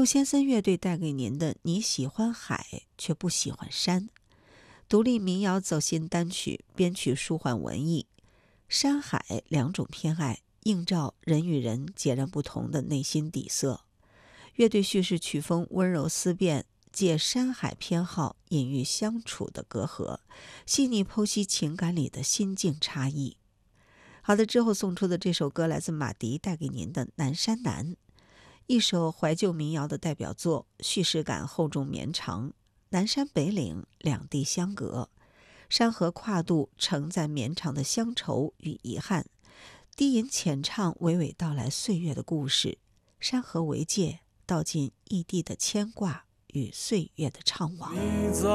先森乐队带给您的你喜欢海却不喜欢山，独立民谣走心单曲，编曲舒缓文艺，山海两种偏爱，映照人与人截然不同的内心底色。乐队叙事曲风温柔思辨，借山海偏好隐喻相处的隔阂，细腻剖析情感里的心境差异。好的，之后送出的这首歌来自马迪带给您的《南山南》，一首怀旧民谣的代表作，叙事感厚重绵长。南山北岭两地相隔，山河跨度承载绵长的乡愁与遗憾，低吟浅唱娓娓道来岁月的故事，山河为界，道尽异地的牵挂与岁月的怅惘。